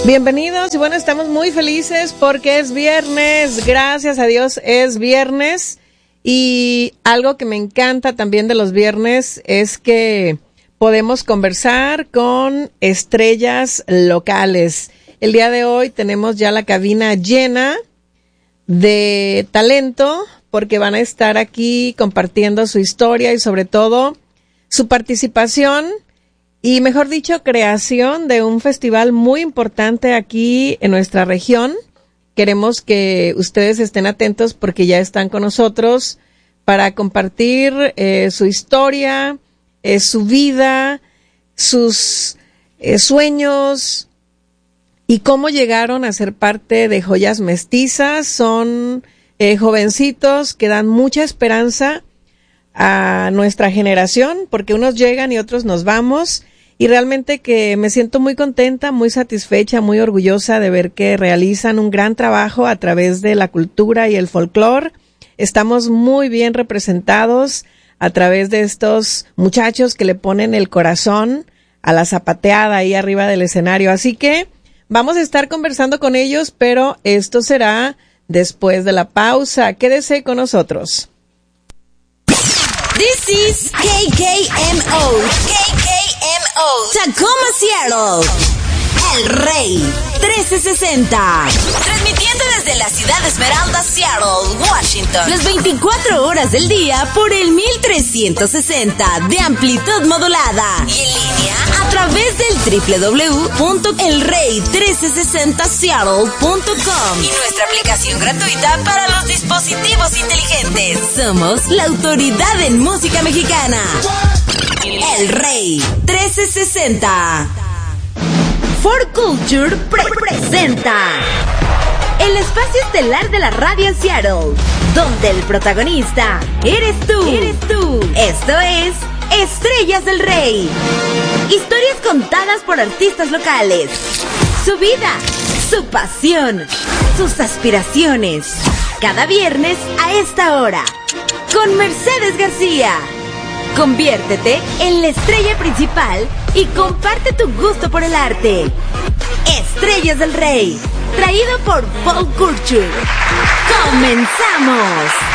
Bienvenidos y bueno, estamos muy felices porque es viernes, gracias a Dios es viernes. Y algo que me encanta también de los viernes es que podemos conversar con estrellas locales. El día de hoy tenemos ya la cabina llena de talento porque van a estar aquí compartiendo su historia y sobre todo su participación y, mejor dicho, creación de un festival muy importante aquí en nuestra región. Queremos que ustedes estén atentos porque ya están con nosotros para compartir su historia, su vida, sus sueños y cómo llegaron a ser parte de Joyas Mestizas. Son jovencitos que dan mucha esperanza a nuestra generación porque unos llegan y otros nos vamos. Y realmente que me siento muy contenta, muy satisfecha, muy orgullosa de ver que realizan un gran trabajo a través de la cultura y el folclore. Estamos muy bien representados a través de estos muchachos que le ponen el corazón a la zapateada ahí arriba del escenario. Así que vamos a estar conversando con ellos, pero esto será después de la pausa. Quédese con nosotros. This is KKMO. Tacoma, Seattle. El Rey 1360. Transmitiendo desde la ciudad de Esmeralda, Seattle, Washington. Las 24 horas del día por el 1360 de amplitud modulada. Y en línea a través del www.elrey1360seattle.com. Y nuestra aplicación gratuita para los dispositivos inteligentes. Somos la autoridad en música mexicana. El Rey 1360. For Culture presenta el espacio estelar de la radio en Seattle, donde el protagonista eres tú. Esto es Estrellas del Rey. Historias contadas por artistas locales. Su vida, su pasión, sus aspiraciones. Cada viernes a esta hora, con Mercedes García. Conviértete en la estrella principal y comparte tu gusto por el arte. Estrellas del Rey, traído por Folk Culture. ¡Comenzamos!